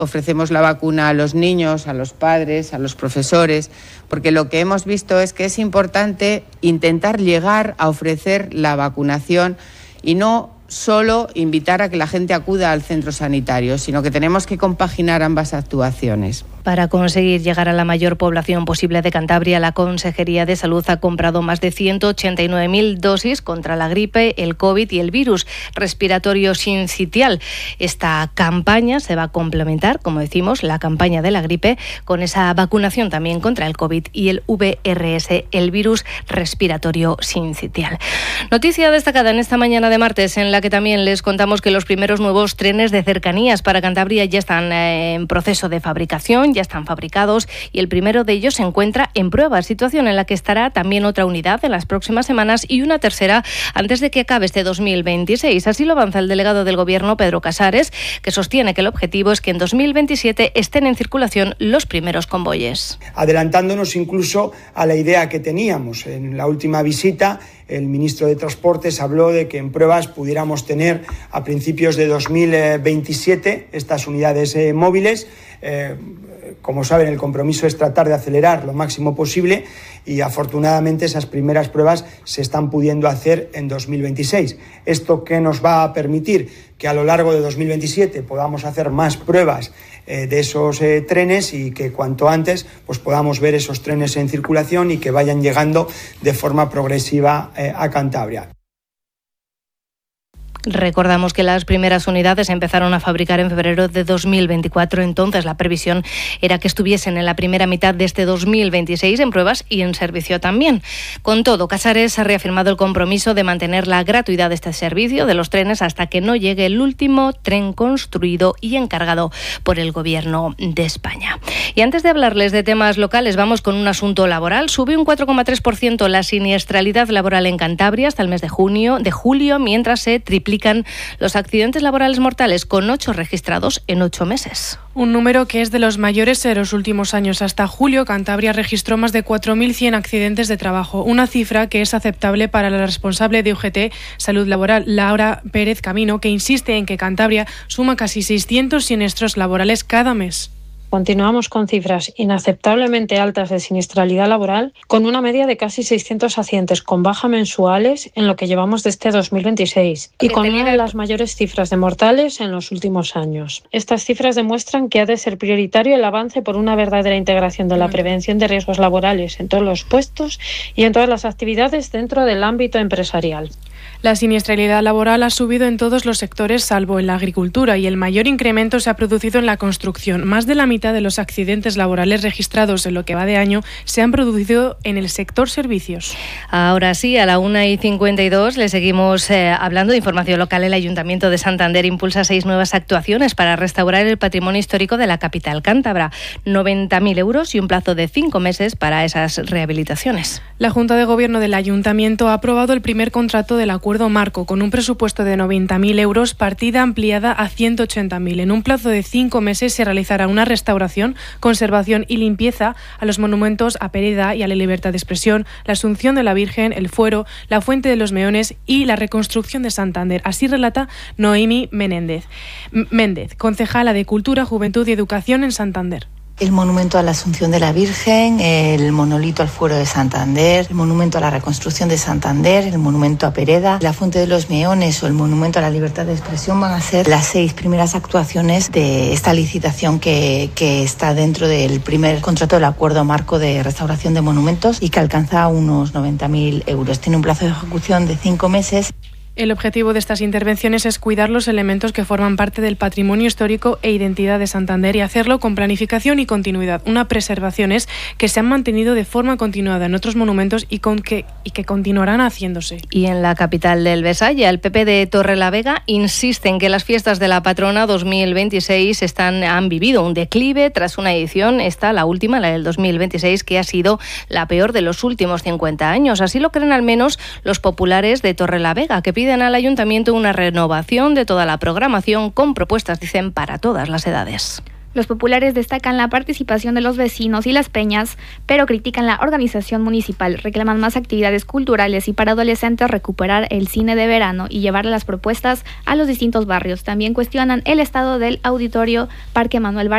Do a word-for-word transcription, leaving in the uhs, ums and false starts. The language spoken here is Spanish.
Ofrecemos la vacuna a los niños, a los padres, a los profesores, porque lo que hemos visto es que es importante intentar llegar a ofrecer la vacunación y no solo invitar a que la gente acuda al centro sanitario, sino que tenemos que compaginar ambas actuaciones. Para conseguir llegar a la mayor población posible de Cantabria, la Consejería de Salud ha comprado más de ciento ochenta y nueve mil dosis contra la gripe, el COVID y el virus respiratorio sincitial. Esta campaña se va a complementar, como decimos, la campaña de la gripe, con esa vacunación también contra el COVID y el V R S, el virus respiratorio sincitial. Noticia destacada en esta mañana de martes, en la que también les contamos que los primeros nuevos trenes de cercanías para Cantabria ya están en proceso de fabricación, ya están fabricados y el primero de ellos se encuentra en prueba, situación en la que estará también otra unidad en las próximas semanas y una tercera antes de que acabe este dos mil veintiséis. Así lo avanza el delegado del Gobierno, Pedro Casares, que sostiene que el objetivo es que en dos mil veintisiete estén en circulación los primeros convoyes. Adelantándonos incluso a la idea que teníamos. En la última visita, el ministro de Transportes habló de que en pruebas pudiéramos tener a principios de dos mil veintisiete estas unidades eh, móviles. Eh, como saben, el compromiso es tratar de acelerar lo máximo posible y afortunadamente esas primeras pruebas se están pudiendo hacer en dos mil veintiséis. ¿Esto qué nos va a permitir? Que a lo largo de dos mil veintisiete podamos hacer más pruebas eh, de esos eh, trenes y que cuanto antes pues podamos ver esos trenes en circulación y que vayan llegando de forma progresiva eh, a Cantabria. Recordamos que las primeras unidades se empezaron a fabricar en febrero de dos mil veinticuatro, entonces la previsión era que estuviesen en la primera mitad de este dos mil veintiséis en pruebas y en servicio también. Con todo, Casares ha reafirmado el compromiso de mantener la gratuidad de este servicio de los trenes hasta que no llegue el último tren construido y encargado por el Gobierno de España. Y antes de hablarles de temas locales, vamos con un asunto laboral. Sube un cuatro coma tres por ciento la siniestralidad laboral en Cantabria hasta el mes de junio, de julio, mientras se triplica los accidentes laborales mortales, con ocho registrados en ocho meses. Un número que es de los mayores en los últimos años. Hasta julio, Cantabria registró más de cuatro mil cien accidentes de trabajo, una cifra que es aceptable para la responsable de U G T Salud Laboral, Laura Pérez Camino, que insiste en que Cantabria suma casi seiscientos siniestros laborales cada mes. Continuamos con cifras inaceptablemente altas de siniestralidad laboral, con una media de casi seiscientos accidentes con baja mensuales en lo que llevamos de este dos mil veintiséis y con una de las mayores cifras de mortales en los últimos años. Estas cifras demuestran que ha de ser prioritario el avance por una verdadera integración de la prevención de riesgos laborales en todos los puestos y en todas las actividades dentro del ámbito empresarial. La siniestralidad laboral ha subido en todos los sectores salvo en la agricultura y el mayor incremento se ha producido en la construcción. Más de la mitad de los accidentes laborales registrados en lo que va de año se han producido en el sector servicios. Ahora sí, a la una y cincuenta y dos le seguimos eh, hablando de información local. El Ayuntamiento de Santander impulsa seis nuevas actuaciones para restaurar el patrimonio histórico de la capital cántabra. noventa mil euros y un plazo de cinco meses para esas rehabilitaciones. La Junta de Gobierno del Ayuntamiento ha aprobado el primer contrato del acuerdo marco con un presupuesto de noventa mil euros, partida ampliada a ciento ochenta mil. En un plazo de cinco meses se realizará una restauración, conservación y limpieza a los monumentos a Pereda y a la libertad de expresión, la Asunción de la Virgen, el Fuero, la Fuente de los Meones y la reconstrucción de Santander. Así relata Noemi Menéndez, Méndez, concejala de Cultura, Juventud y Educación en Santander. El monumento a la Asunción de la Virgen, el monolito al Fuero de Santander, el monumento a la reconstrucción de Santander, el monumento a Pereda, la Fuente de los Meones o el monumento a la libertad de expresión van a ser las seis primeras actuaciones de esta licitación que, que está dentro del primer contrato del acuerdo marco de restauración de monumentos y que alcanza unos noventa mil euros. Tiene un plazo de ejecución de cinco meses. El objetivo de estas intervenciones es cuidar los elementos que forman parte del patrimonio histórico e identidad de Santander y hacerlo con planificación y continuidad. Una preservaciones que se han mantenido de forma continuada en otros monumentos y, con que, y que continuarán haciéndose. Y en la capital del Besaya, el P P de Torrelavega insiste en que las fiestas de la patrona dos mil veintiséis están, han vivido un declive tras una edición, esta la última, la del dos mil veintiséis, que ha sido la peor de los últimos cincuenta años. Así lo creen al menos los populares de Torrelavega, que piden al Ayuntamiento una renovación de toda la programación con propuestas, dicen, para todas las edades. Los populares destacan la participación de los vecinos y las peñas, pero critican la organización municipal. Reclaman más actividades culturales y para adolescentes recuperar el cine de verano y llevar las propuestas a los distintos barrios. También cuestionan el estado del auditorio Parque Manuel Bar